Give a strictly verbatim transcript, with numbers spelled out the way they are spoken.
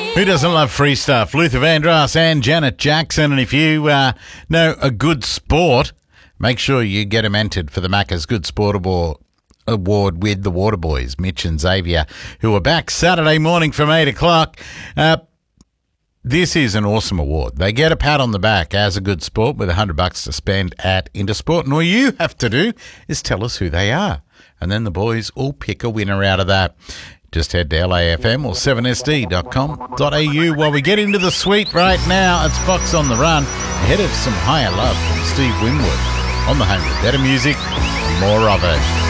Who doesn't love free stuff? Luther Vandross and Janet Jackson. And if you uh, know a good sport, make sure you get them entered for the Macca's Good Sport Award. Award with the Waterboys, Mitch and Xavier, who are back Saturday morning from eight o'clock. Uh, this is an awesome award. They get a pat on the back as a good sport with one hundred bucks to spend at Intersport. And all you have to do is tell us who they are. And then the boys will pick a winner out of that. Just head to L A F M or seven S D dot com dot A U. While we get into the suite right now, it's Fox on the Run, ahead of some Higher Love from Steve Winwood on the home with better music, more of it.